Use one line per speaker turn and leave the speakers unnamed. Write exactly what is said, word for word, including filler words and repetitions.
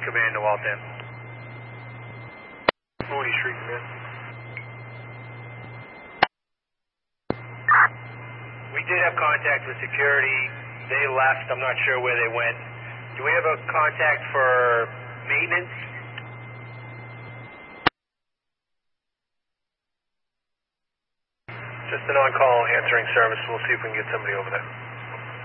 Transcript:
Command to Waltham. Moody Street Command. We did have contact with security. They left. I'm not sure where they went. Do we have a contact for maintenance? Just an on-call answering service. We'll see if we can get somebody over there.